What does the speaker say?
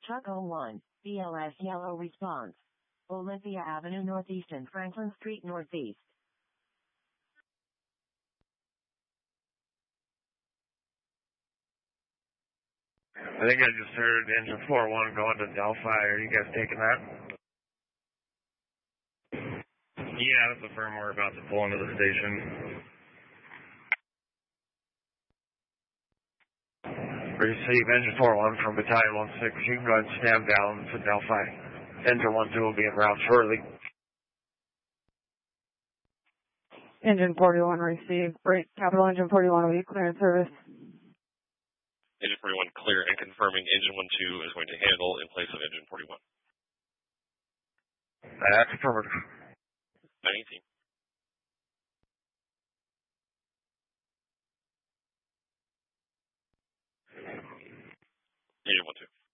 Truck 01, BLS yellow response. Olympia Avenue Northeast and Franklin Street Northeast. I think I just heard engine 4-1 going to Delphi. Are you guys taking that? Yeah, that's the firm we're about to pull into the station. Receive engine 4-1 from Battalion 16. You can go ahead and stand down to Delphi. Engine 1-2 will be en route shortly. Engine 41 received. Break capital engine 41 will be clear in service. Engine 41 clear and confirming engine 12 is going to handle in place of engine 41. That's affirmative. 918. Engine 12.